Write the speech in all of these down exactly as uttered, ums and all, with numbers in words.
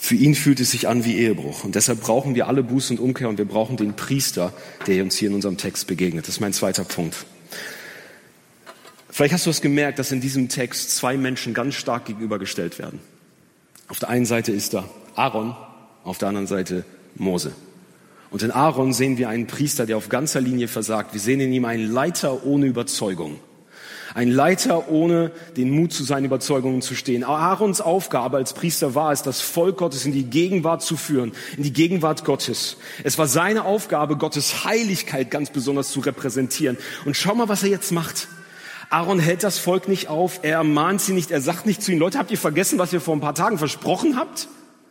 Für ihn fühlt es sich an wie Ehebruch. Und deshalb brauchen wir alle Buße und Umkehr und wir brauchen den Priester, der uns hier in unserem Text begegnet. Das ist mein zweiter Punkt. Vielleicht hast du es gemerkt, dass in diesem Text zwei Menschen ganz stark gegenübergestellt werden. Auf der einen Seite ist da Aaron, auf der anderen Seite Mose. Und in Aaron sehen wir einen Priester, der auf ganzer Linie versagt. Wir sehen in ihm einen Leiter ohne Überzeugung. Ein Leiter ohne den Mut, zu seinen Überzeugungen zu stehen. Aarons Aufgabe als Priester war es, das Volk Gottes in die Gegenwart zu führen, in die Gegenwart Gottes. Es war seine Aufgabe, Gottes Heiligkeit ganz besonders zu repräsentieren. Und schau mal, was er jetzt macht. Aaron hält das Volk nicht auf, er ermahnt sie nicht, er sagt nicht zu ihnen, Leute, habt ihr vergessen, was ihr vor ein paar Tagen versprochen habt?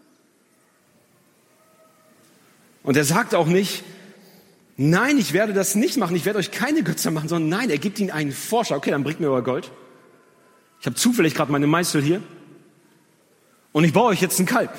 Und er sagt auch nicht, nein, ich werde das nicht machen, ich werde euch keine Götter machen, sondern nein, er gibt ihnen einen Vorschlag. Okay, dann bringt mir euer Gold. Ich habe zufällig gerade meine Meißel hier und ich baue euch jetzt ein Kalb.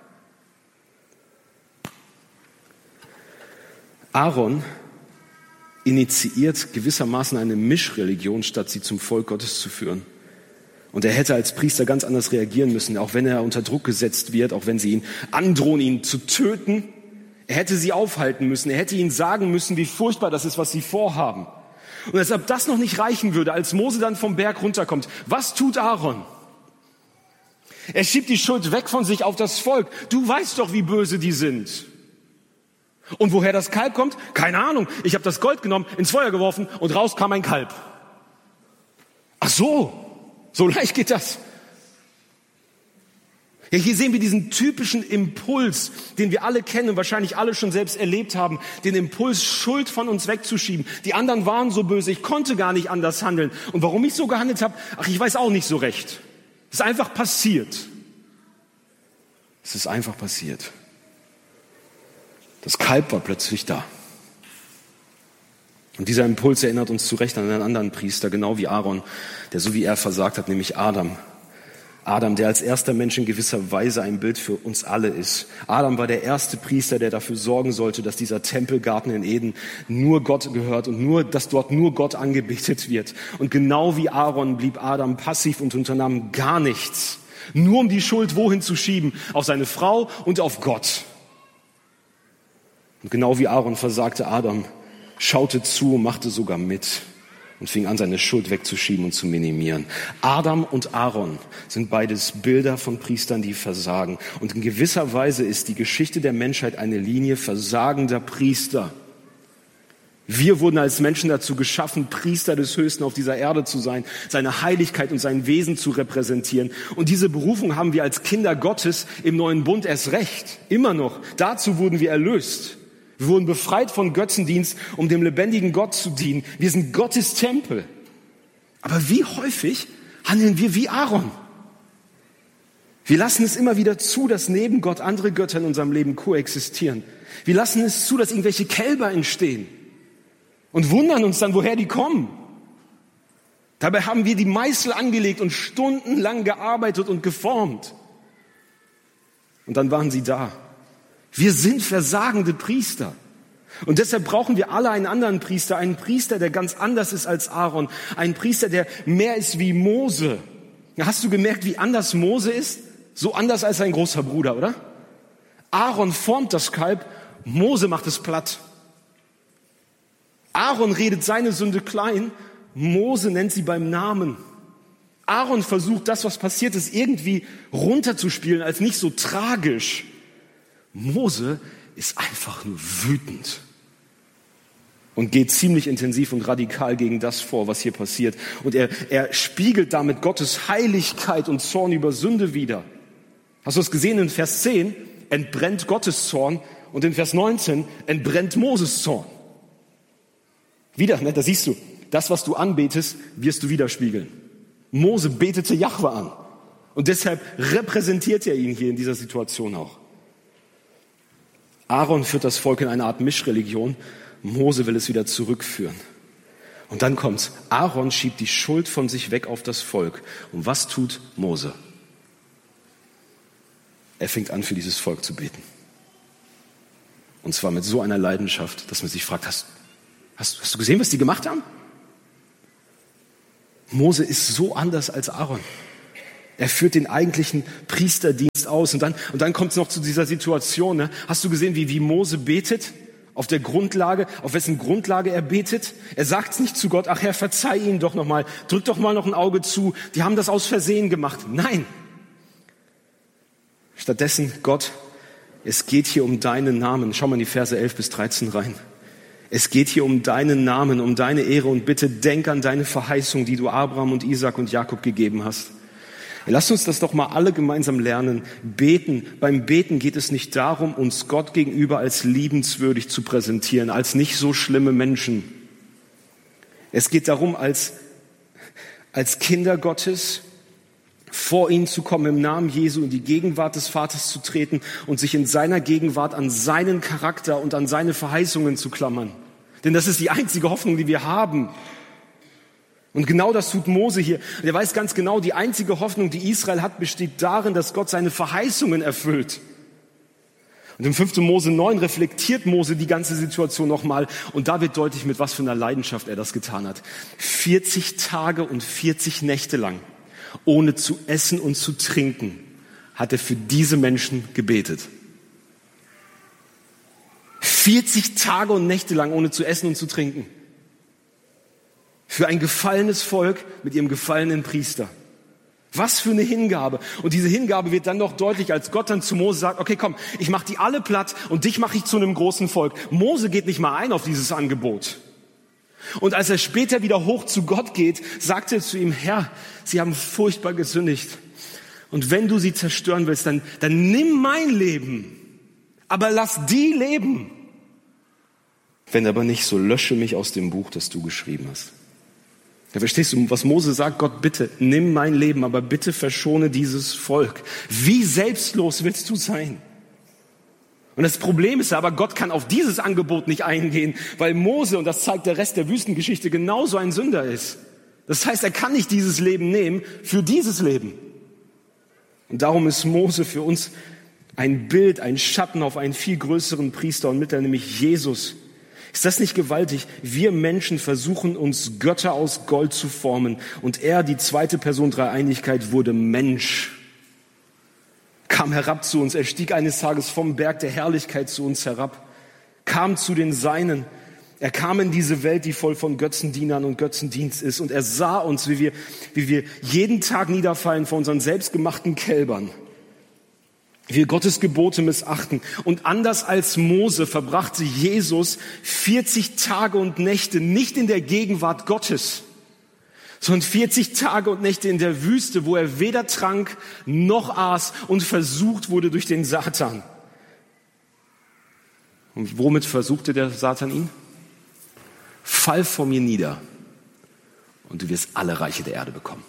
Aaron initiiert gewissermaßen eine Mischreligion, statt sie zum Volk Gottes zu führen. Und er hätte als Priester ganz anders reagieren müssen, auch wenn er unter Druck gesetzt wird, auch wenn sie ihn androhen, ihn zu töten. Er hätte sie aufhalten müssen, er hätte ihnen sagen müssen, wie furchtbar das ist, was sie vorhaben. Und als ob das noch nicht reichen würde, als Mose dann vom Berg runterkommt, was tut Aaron? Er schiebt die Schuld weg von sich auf das Volk. Du weißt doch, wie böse die sind. Und woher das Kalb kommt? Keine Ahnung. Ich habe das Gold genommen, ins Feuer geworfen und raus kam ein Kalb. Ach so, so leicht geht das. Ja, hier sehen wir diesen typischen Impuls, den wir alle kennen und wahrscheinlich alle schon selbst erlebt haben, den Impuls, Schuld von uns wegzuschieben. Die anderen waren so böse, ich konnte gar nicht anders handeln. Und warum ich so gehandelt habe, ach, ich weiß auch nicht so recht. Es ist einfach passiert. Es ist einfach passiert. Das Kalb war plötzlich da. Und dieser Impuls erinnert uns zu Recht an einen anderen Priester, genau wie Aaron, der so wie er versagt hat, nämlich Adam. Adam, der als erster Mensch in gewisser Weise ein Bild für uns alle ist. Adam war der erste Priester, der dafür sorgen sollte, dass dieser Tempelgarten in Eden nur Gott gehört und nur, dass dort nur Gott angebetet wird. Und genau wie Aaron blieb Adam passiv und unternahm gar nichts. Nur um die Schuld wohin zu schieben? Auf seine Frau und auf Gott. Und genau wie Aaron versagte Adam, schaute zu und machte sogar mit. Und fing an, seine Schuld wegzuschieben und zu minimieren. Adam und Aaron sind beides Bilder von Priestern, die versagen. Und in gewisser Weise ist die Geschichte der Menschheit eine Linie versagender Priester. Wir wurden als Menschen dazu geschaffen, Priester des Höchsten auf dieser Erde zu sein, seine Heiligkeit und sein Wesen zu repräsentieren. Und diese Berufung haben wir als Kinder Gottes im neuen Bund erst recht, immer noch. Dazu wurden wir erlöst. Wir wurden befreit von Götzendienst, um dem lebendigen Gott zu dienen. Wir sind Gottes Tempel. Aber wie häufig handeln wir wie Aaron? Wir lassen es immer wieder zu, dass neben Gott andere Götter in unserem Leben koexistieren. Wir lassen es zu, dass irgendwelche Kälber entstehen und wundern uns dann, woher die kommen. Dabei haben wir die Meißel angelegt und stundenlang gearbeitet und geformt. Und dann waren sie da. Wir sind versagende Priester. Und deshalb brauchen wir alle einen anderen Priester, einen Priester, der ganz anders ist als Aaron, einen Priester, der mehr ist wie Mose. Hast du gemerkt, wie anders Mose ist? So anders als sein großer Bruder, oder? Aaron formt das Kalb, Mose macht es platt. Aaron redet seine Sünde klein, Mose nennt sie beim Namen. Aaron versucht, das, was passiert ist, irgendwie runterzuspielen, als nicht so tragisch. Mose ist einfach nur wütend und geht ziemlich intensiv und radikal gegen das vor, was hier passiert. Und er, er spiegelt damit Gottes Heiligkeit und Zorn über Sünde wider. Hast du es gesehen? In Vers zehn entbrennt Gottes Zorn und in Vers neunzehn entbrennt Moses Zorn. Wieder, ne, da siehst du, das, was du anbetest, wirst du widerspiegeln. Mose betete Jahwe an und deshalb repräsentiert er ihn hier in dieser Situation auch. Aaron führt das Volk in eine Art Mischreligion. Mose will es wieder zurückführen. Und dann kommt's. Aaron schiebt die Schuld von sich weg auf das Volk. Und was tut Mose? Er fängt an, für dieses Volk zu beten. Und zwar mit so einer Leidenschaft, dass man sich fragt, hast, hast, hast du gesehen, was die gemacht haben? Mose ist so anders als Aaron. Er führt den eigentlichen Priesterdienst aus. Und dann, und dann kommt es noch zu dieser Situation. Ne? Hast du gesehen, wie, wie Mose betet? Auf der Grundlage, auf wessen Grundlage er betet? Er sagt nicht zu Gott, ach Herr, verzeih ihnen doch nochmal, drück doch mal noch ein Auge zu. Die haben das aus Versehen gemacht. Nein. Stattdessen, Gott, es geht hier um deinen Namen. Schau mal in die Verse elf bis dreizehn rein. Es geht hier um deinen Namen, um deine Ehre und bitte denk an deine Verheißung, die du Abraham und Isaac und Jakob gegeben hast. Lasst uns das doch mal alle gemeinsam lernen. Beten. Beim Beten geht es nicht darum, uns Gott gegenüber als liebenswürdig zu präsentieren, als nicht so schlimme Menschen. Es geht darum, als, als Kinder Gottes vor ihn zu kommen, im Namen Jesu in die Gegenwart des Vaters zu treten und sich in seiner Gegenwart an seinen Charakter und an seine Verheißungen zu klammern. Denn das ist die einzige Hoffnung, die wir haben. Und genau das tut Mose hier. Er weiß ganz genau, die einzige Hoffnung, die Israel hat, besteht darin, dass Gott seine Verheißungen erfüllt. Und im fünften Mose neun reflektiert Mose die ganze Situation nochmal. Und da wird deutlich, mit was für einer Leidenschaft er das getan hat. vierzig Tage und vierzig Nächte lang, ohne zu essen und zu trinken, hat er für diese Menschen gebetet. vierzig Tage und Nächte lang, ohne zu essen und zu trinken. Für ein gefallenes Volk mit ihrem gefallenen Priester. Was für eine Hingabe. Und diese Hingabe wird dann noch deutlich, als Gott dann zu Mose sagt, okay, komm, ich mache die alle platt und dich mache ich zu einem großen Volk. Mose geht nicht mal ein auf dieses Angebot. Und als er später wieder hoch zu Gott geht, sagt er zu ihm, Herr, sie haben furchtbar gesündigt. Und wenn du sie zerstören willst, dann, dann nimm mein Leben, aber lass die leben. Wenn aber nicht, so lösche mich aus dem Buch, das du geschrieben hast. Ja, verstehst du, was Mose sagt? Gott, bitte, nimm mein Leben, aber bitte verschone dieses Volk. Wie selbstlos willst du sein? Und das Problem ist aber, Gott kann auf dieses Angebot nicht eingehen, weil Mose, und das zeigt der Rest der Wüstengeschichte, genauso ein Sünder ist. Das heißt, er kann nicht dieses Leben nehmen für dieses Leben. Und darum ist Mose für uns ein Bild, ein Schatten auf einen viel größeren Priester und Mittler, nämlich Jesus. Ist das nicht gewaltig? Wir Menschen versuchen uns Götter aus Gold zu formen und er, die zweite Person Dreieinigkeit, wurde Mensch, kam herab zu uns, er stieg eines Tages vom Berg der Herrlichkeit zu uns herab, kam zu den Seinen, er kam in diese Welt, die voll von Götzendienern und Götzendienst ist und er sah uns, wie wir, wie wir jeden Tag niederfallen vor unseren selbstgemachten Kälbern. Wir Gottes Gebote missachten. Und anders als Mose verbrachte Jesus vierzig Tage und Nächte nicht in der Gegenwart Gottes, sondern vierzig Tage und Nächte in der Wüste, wo er weder trank noch aß und versucht wurde durch den Satan. Und womit versuchte der Satan ihn? Fall vor mir nieder und du wirst alle Reiche der Erde bekommen.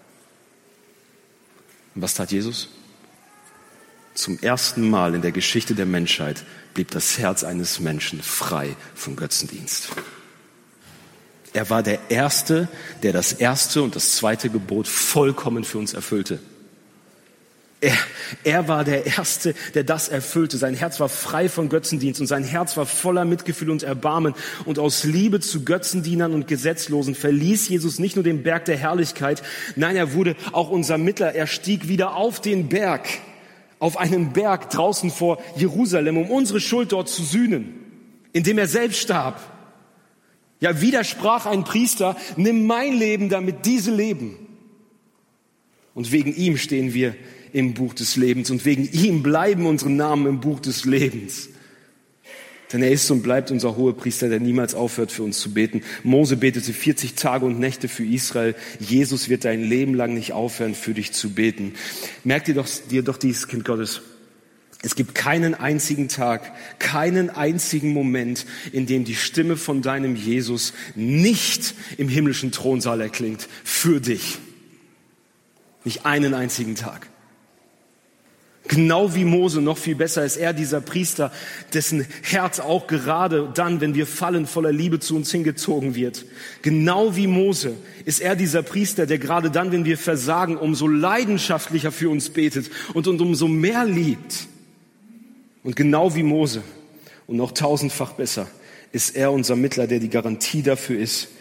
Und was tat Jesus? Zum ersten Mal in der Geschichte der Menschheit blieb das Herz eines Menschen frei vom Götzendienst. Er war der Erste, der das erste und das zweite Gebot vollkommen für uns erfüllte. Er, er war der Erste, der das erfüllte. Sein Herz war frei von Götzendienst und sein Herz war voller Mitgefühl und Erbarmen. Und aus Liebe zu Götzendienern und Gesetzlosen verließ Jesus nicht nur den Berg der Herrlichkeit, nein, er wurde auch unser Mittler. Er stieg wieder auf den Berg, auf einen Berg draußen vor Jerusalem, um unsere Schuld dort zu sühnen, indem er selbst starb. Ja, widersprach ein Priester, nimm mein Leben, damit diese leben. Und wegen ihm stehen wir im Buch des Lebens und wegen ihm bleiben unsere Namen im Buch des Lebens. Denn er ist und bleibt unser Hohepriester, der niemals aufhört, für uns zu beten. Mose betete vierzig Tage und Nächte für Israel. Jesus wird dein Leben lang nicht aufhören, für dich zu beten. Merk dir doch, dir doch dieses Kind Gottes. Es gibt keinen einzigen Tag, keinen einzigen Moment, in dem die Stimme von deinem Jesus nicht im himmlischen Thronsaal erklingt. Für dich. Nicht einen einzigen Tag. Genau wie Mose, noch viel besser ist er dieser Priester, dessen Herz auch gerade dann, wenn wir fallen, voller Liebe zu uns hingezogen wird. Genau wie Mose ist er dieser Priester, der gerade dann, wenn wir versagen, umso leidenschaftlicher für uns betet und, und umso mehr liebt. Und genau wie Mose und noch tausendfach besser ist er unser Mittler, der die Garantie dafür ist,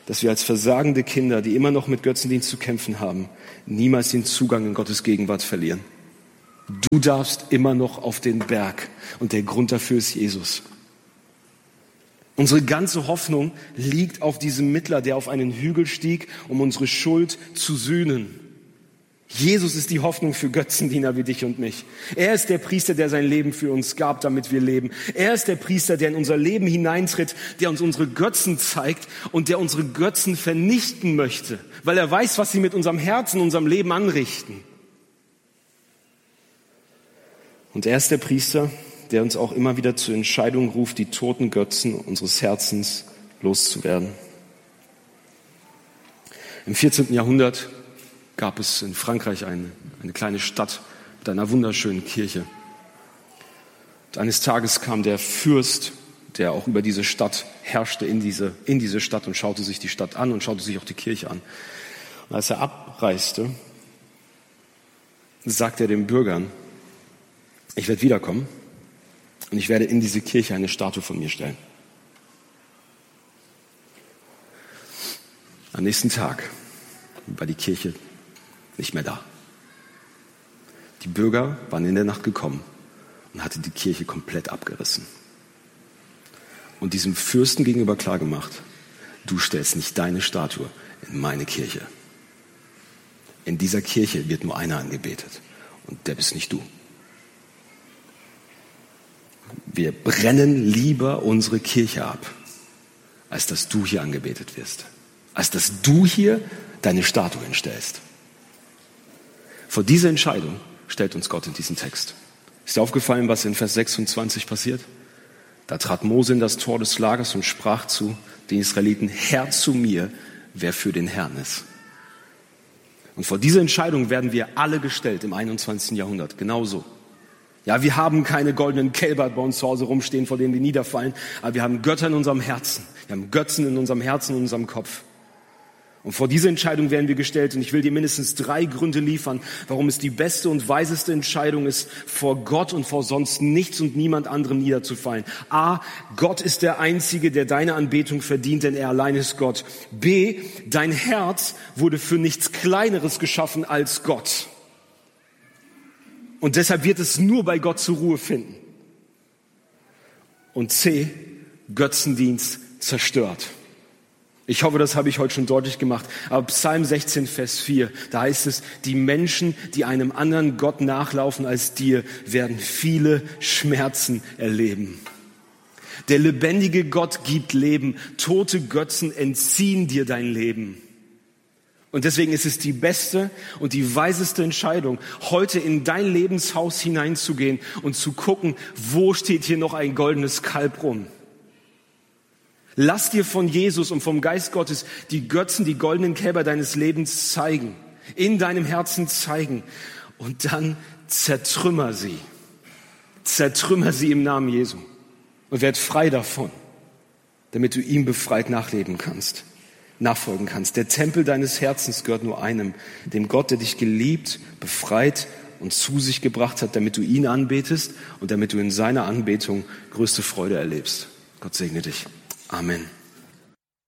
dass wir als versagende Kinder, die immer noch mit Götzendienst zu kämpfen haben, niemals den Zugang in Gottes Gegenwart verlieren. Du darfst immer noch auf den Berg und der Grund dafür ist Jesus. Unsere ganze Hoffnung liegt auf diesem Mittler, der auf einen Hügel stieg, um unsere Schuld zu sühnen. Jesus ist die Hoffnung für Götzendiener wie dich und mich. Er ist der Priester, der sein Leben für uns gab, damit wir leben. Er ist der Priester, der in unser Leben hineintritt, der uns unsere Götzen zeigt und der unsere Götzen vernichten möchte, weil er weiß, was sie mit unserem Herzen, unserem Leben anrichten. Und er ist der Priester, der uns auch immer wieder zur Entscheidung ruft, die toten Götzen unseres Herzens loszuwerden. Im vierzehnten Jahrhundert gab es in Frankreich eine, eine kleine Stadt mit einer wunderschönen Kirche. Und eines Tages kam der Fürst, der auch über diese Stadt herrschte, in diese, in diese Stadt und schaute sich die Stadt an und schaute sich auch die Kirche an. Und als er abreiste, sagte er den Bürgern, ich werde wiederkommen und ich werde in diese Kirche eine Statue von mir stellen. Am nächsten Tag war die Kirche nicht mehr da. Die Bürger waren in der Nacht gekommen und hatten die Kirche komplett abgerissen. Und diesem Fürsten gegenüber klargemacht, du stellst nicht deine Statue in meine Kirche. In dieser Kirche wird nur einer angebetet und der bist nicht du. Wir brennen lieber unsere Kirche ab, als dass du hier angebetet wirst, als dass du hier deine Statue hinstellst. Vor dieser Entscheidung stellt uns Gott in diesen Text. Ist dir aufgefallen, was in Vers sechsundzwanzig passiert? Da trat Mose in das Tor des Lagers und sprach zu den Israeliten, Herr zu mir, wer für den Herrn ist. Und vor dieser Entscheidung werden wir alle gestellt im einundzwanzigsten Jahrhundert, genauso. Ja, wir haben keine goldenen Kälber bei uns zu Hause rumstehen, vor denen wir niederfallen, aber wir haben Götter in unserem Herzen. Wir haben Götzen in unserem Herzen und in unserem Kopf. Und vor diese Entscheidung werden wir gestellt und ich will dir mindestens drei Gründe liefern, warum es die beste und weiseste Entscheidung ist, vor Gott und vor sonst nichts und niemand anderem niederzufallen. A, Gott ist der Einzige, der deine Anbetung verdient, denn er allein ist Gott. B, dein Herz wurde für nichts Kleineres geschaffen als Gott. Und deshalb wird es nur bei Gott zur Ruhe finden. Und C, Götzendienst zerstört. Ich hoffe, das habe ich heute schon deutlich gemacht. Aber Psalm sechzehn, Vers vier, da heißt es, die Menschen, die einem anderen Gott nachlaufen als dir, werden viele Schmerzen erleben. Der lebendige Gott gibt Leben. Tote Götzen entziehen dir dein Leben. Und deswegen ist es die beste und die weiseste Entscheidung, heute in dein Lebenshaus hineinzugehen und zu gucken, wo steht hier noch ein goldenes Kalb rum. Lass dir von Jesus und vom Geist Gottes die Götzen, die goldenen Kälber deines Lebens zeigen, in deinem Herzen zeigen und dann zertrümmer sie. Zertrümmer sie im Namen Jesu und werd frei davon, damit du ihm befreit nachleben kannst, nachfolgen kannst. Der Tempel deines Herzens gehört nur einem, dem Gott, der dich geliebt, befreit und zu sich gebracht hat, damit du ihn anbetest und damit du in seiner Anbetung größte Freude erlebst. Gott segne dich. Amen.